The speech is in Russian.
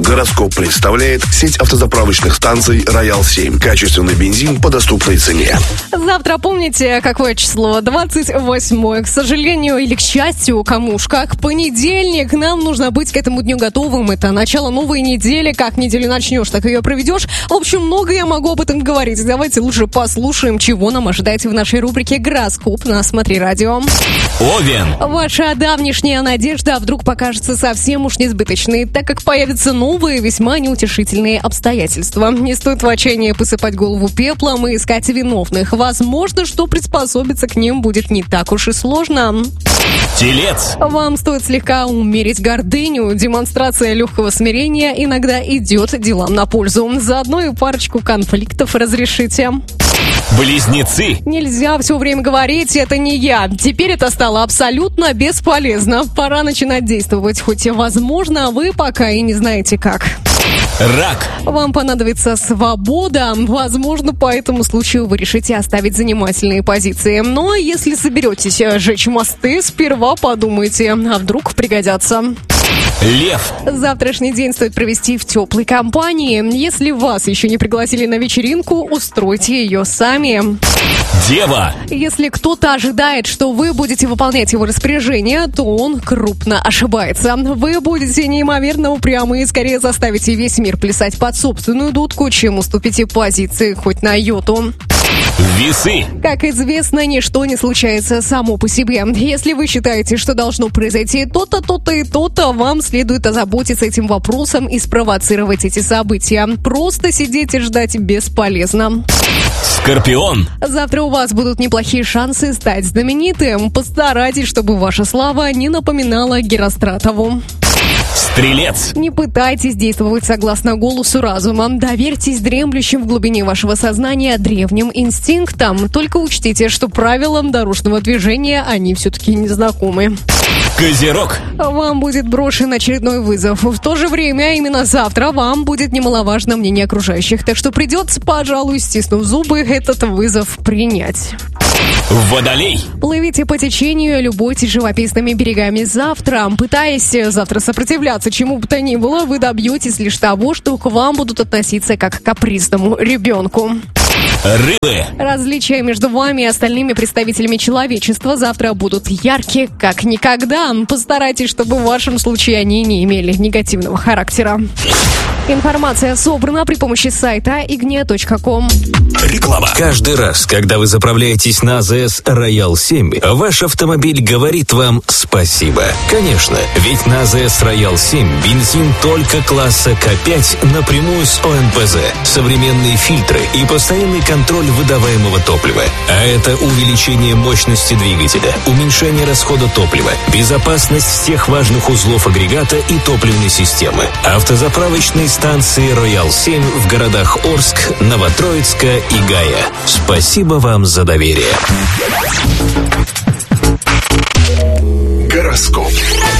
Гороскоп представляет сеть автозаправочных станций «Роял-7». Качественный бензин по доступной цене. Завтра, помните, какое число? 28-е. К сожалению или к счастью, кому уж как, понедельник. Нам нужно быть к этому дню готовым. Это начало новой недели. Как неделю начнешь, так ее проведешь. В общем, много я могу об этом говорить. Давайте лучше послушаем, чего нам ожидать в нашей рубрике «Гороскоп» на «Смотри радио». Овен. Ваша давнишняя надежда вдруг покажется совсем уж несбыточной, так как появятся новые, весьма неутешительные обстоятельства. Не стоит в отчаянии посыпать голову пеплом и искать виновных. Возможно, что приспособиться к ним будет не так уж и сложно. Телец. Вам стоит слегка умерить гордыню. Демонстрация легкого смирения иногда идет делам на пользу. Заодно и парочку конфликтов разрешите. Близнецы. Нельзя все время говорить «это не я». Теперь это стало абсолютно бесполезно. Пора начинать действовать, хоть, возможно, вы пока и не знаете как. Рак. Вам понадобится свобода. Возможно, по этому случаю вы решите оставить занимательные позиции. Но если соберетесь сжечь мосты, сперва подумайте, а вдруг пригодятся. Лев. Завтрашний день стоит провести в теплой компании. Если вас еще не пригласили на вечеринку, устройте ее сами. Дева. Если кто-то ожидает, что вы будете выполнять его распоряжение, то он крупно ошибается. Вы будете неимоверно упрямы и скорее заставите весь мир плясать под собственную дудку, чем уступите позиции хоть на йоту. Весы. Как известно, ничто не случается само по себе. Если вы считаете, что должно произойти то-то, то-то и то-то, вам следует озаботиться этим вопросом и спровоцировать эти события. Просто сидеть и ждать бесполезно. Скорпион. Завтра у вас будут неплохие шансы стать знаменитым. Постарайтесь, чтобы ваша слава не напоминала Геростратову. Стрелец. Не пытайтесь действовать согласно голосу разума. Доверьтесь дремлющим в глубине вашего сознания древним инстинктам. Только учтите, что правилам дорожного движения они все-таки не знакомы. Козерог. Вам будет брошен очередной вызов. В то же время, именно завтра вам будет немаловажно мнение окружающих. Так что придется, пожалуй, стиснув зубы, этот вызов принять. Водолей. Плывите по течению, любуйтесь живописными берегами завтра. Пытаясь завтра сопротивляться чему бы то ни было, вы добьетесь лишь того, что к вам будут относиться как к капризному ребенку. Рыбы. Различия между вами и остальными представителями человечества завтра будут яркие, как никогда. Постарайтесь, чтобы в вашем случае они не имели негативного характера. Информация собрана при помощи сайта ignia.com. Реклама. Каждый раз, когда вы заправляетесь на АЗС «Роял-7», ваш автомобиль говорит вам спасибо. Конечно, ведь на АЗС «Роял-7» бензин только класса К5 напрямую с ОНПЗ, современные фильтры и постоянный контроль выдаваемого топлива. А это увеличение мощности двигателя, уменьшение расхода топлива, безопасность всех важных узлов агрегата и топливной системы. Автозаправочные станции «Роял-7» в городах Орск, Новотроицка и Гая. Спасибо вам за доверие. Гороскоп.